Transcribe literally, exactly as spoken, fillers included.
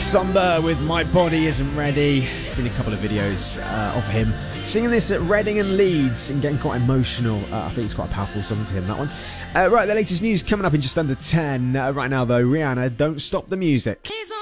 Somber with My Body Isn't Ready. Been a couple of videos uh, of him singing this at Reading and Leeds and getting quite emotional. Uh, I think it's quite a powerful song to him, that one. Uh, right, the latest news coming up in just under ten. Uh, right now, though, Rihanna, Don't Stop the Music. Please